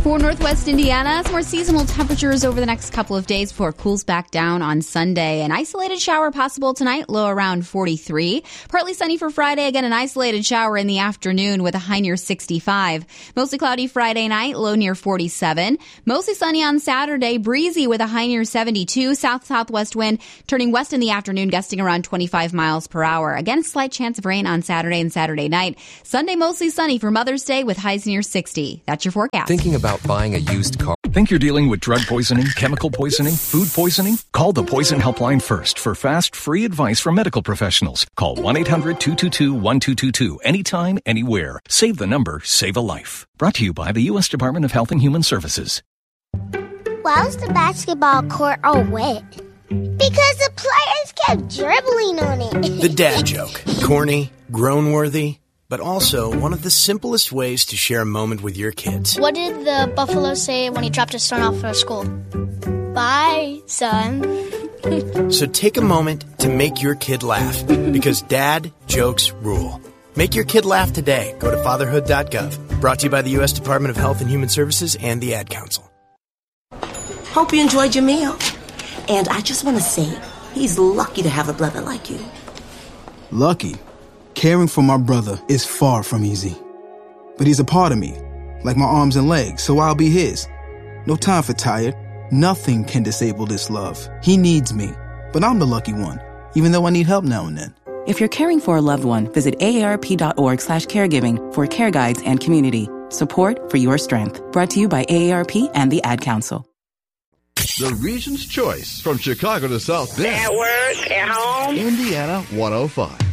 For Northwest Indiana, some more seasonal temperatures over the next couple of days before it cools back down on Sunday. An isolated shower possible tonight, low around 43. Partly sunny for Friday. Again, an isolated shower in the afternoon with a high near 65. Mostly cloudy Friday night, low near 47. Mostly sunny on Saturday, breezy with a high near 72. South-southwest wind turning west in the afternoon, gusting around 25 miles per hour. Again, slight chance of rain on Saturday and Saturday night. Sunday, mostly sunny for Mother's Day with highs near 60. That's your forecast. Thinking about buying a used car? Think you're dealing with drug poisoning, chemical poisoning, food poisoning? Call the Poison Helpline first for fast, free advice from medical professionals. Call 1-800-222-1222 anytime, anywhere. Save the number, save a life. Brought to you by the U.S. Department of Health and Human Services. Why was the basketball court all wet? Because the players kept dribbling on it. The dad joke. Corny, groan-worthy, but also one of the simplest ways to share a moment with your kids. What did the buffalo say when he dropped his son off for school? Bye, son. So take a moment to make your kid laugh, because dad jokes rule. Make your kid laugh today. Go to fatherhood.gov. Brought to you by the U.S. Department of Health and Human Services and the Ad Council. Hope you enjoyed your meal. And I just want to say, he's lucky to have a brother like you. Lucky? Caring for my brother is far from easy. But he's a part of me, like my arms and legs, so I'll be his. No time for tired. Nothing can disable this love. He needs me, but I'm the lucky one, even though I need help now and then. If you're caring for a loved one, visit aarp.org/caregiving for care guides and community. Support for your strength. Brought to you by AARP and the Ad Council. The Region's Choice from Chicago to South Bend. At work, at home. Indiana 105.